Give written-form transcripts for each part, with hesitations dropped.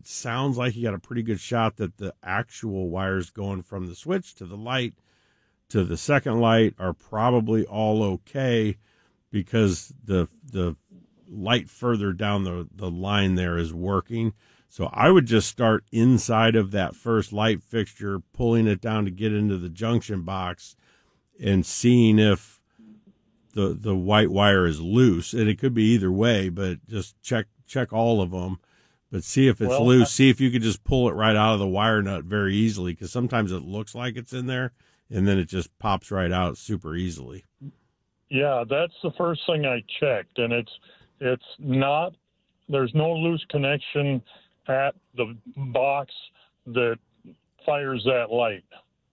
it sounds like you got a pretty good shot that the actual wires going from the switch to the light to the second light are probably all okay, because the light further down the line there is working. So I would just start inside of that first light fixture, pulling it down to get into the junction box and seeing if the white wire is loose. And it could be either way, but just check all of them. But see if it's loose. See if you could just pull it right out of the wire nut very easily, because sometimes it looks like it's in there, and then it just pops right out super easily. Yeah, that's the first thing I checked, and it's not. There's no loose connection at the box that fires that light.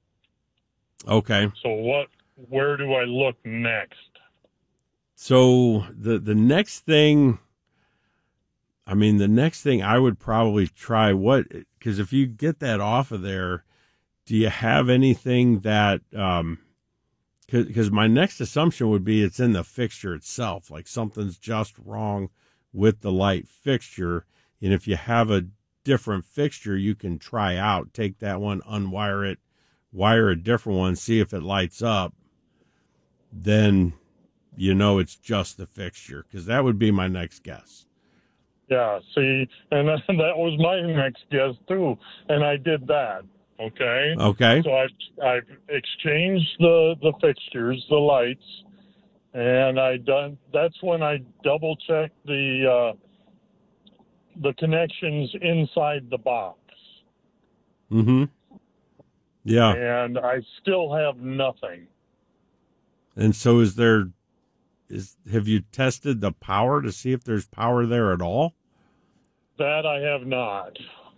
Okay. So where do I look next? So the next thing, the next thing I would probably try, because if you get that off of there, do you have anything that, because my next assumption would be it's in the fixture itself, like something's just wrong with the light fixture. And if you have a different fixture, you can try out, take that one, unwire it, wire a different one, see if it lights up. Then it's just the fixture, because that would be my next guess. Yeah, see, and that was my next guess too, and I did that. Okay. So I've exchanged the fixtures, the lights, and that's when I double checked the connections inside the box. Mm-hmm. Yeah. And I still have nothing. And so have you tested the power to see if there's power there at all? That I have not.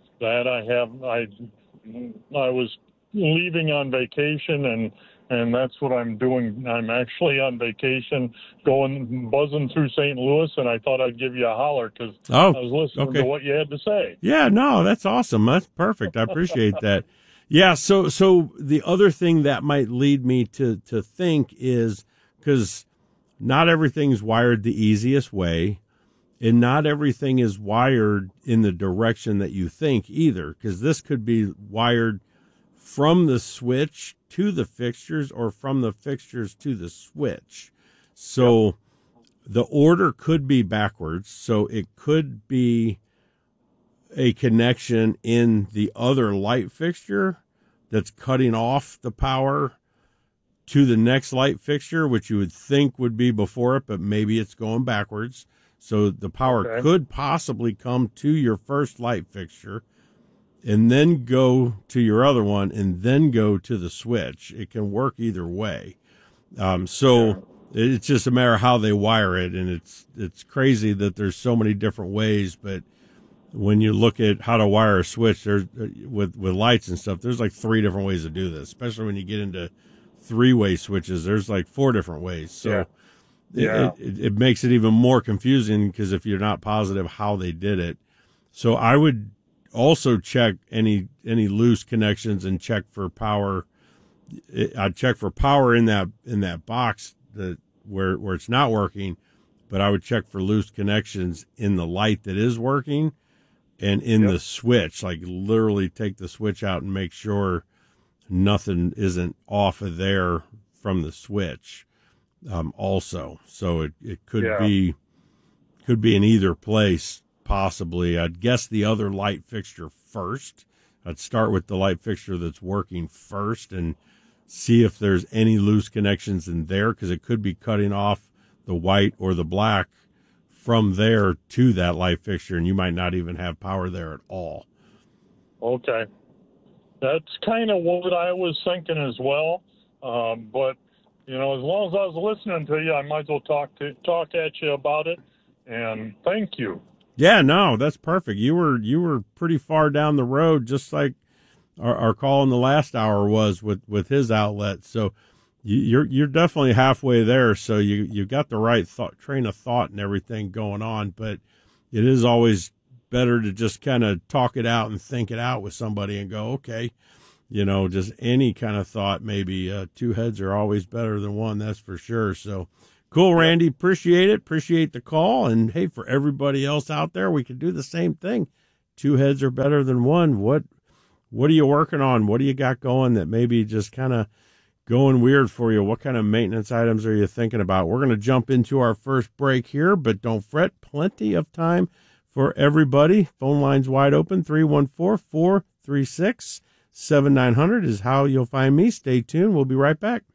I was leaving on vacation, and that's what I'm doing. I'm actually on vacation, buzzing through St. Louis, and I thought I'd give you a holler because I was listening to what you had to say. Yeah, no, that's awesome. That's perfect. I appreciate that. Yeah, so the other thing that might lead me to think is, because not everything's wired the easiest way, and not everything is wired in the direction that you think either, because this could be wired from the switch to the fixtures or from the fixtures to the switch. So the order could be backwards. So it could be a connection in the other light fixture that's cutting off the power to the next light fixture, which you would think would be before it, but maybe it's going backwards. So the power could possibly come to your first light fixture and then go to your other one and then go to the switch. It can work either way. It's just a matter of how they wire it. And it's crazy that there's so many different ways, but when you look at how to wire a switch, there's with lights and stuff, there's like 3 different ways to do this, especially when you get into 3-way switches. There's like 4 different ways. So it makes it even more confusing, because if you're not positive how they did it. So I would also check any loose connections and check for power. I'd check for power in that box where it's not working, but I would check for loose connections in the light that is working and in the switch. Like literally take the switch out and make sure nothing isn't off of there from the switch. Also, so it could be in either place possibly. I'd guess the other light fixture first. I'd start with the light fixture that's working first and see if there's any loose connections in there, because it could be cutting off the white or the black from there to that light fixture, and you might not even have power there at all. Okay, that's kind of what I was thinking as well, but. As long as I was listening to you, I might as well talk at you about it. And thank you. Yeah, no, that's perfect. You were pretty far down the road, just like our call in the last hour was with his outlet. So you're definitely halfway there. So you got the right train of thought and everything going on. But it is always better to just kind of talk it out and think it out with somebody and go, okay. Just any kind of thought, maybe 2 heads are always better than one, that's for sure. So cool, Randy. Appreciate it. Appreciate the call. And hey, for everybody else out there, we could do the same thing. two heads are better than one. What are you working on? What do you got going that maybe just kind of going weird for you? What kind of maintenance items are you thinking about? We're going to jump into our first break here, but don't fret. Plenty of time for everybody. Phone lines wide open. 314-436-7900 is how you'll find me. Stay tuned. We'll be right back.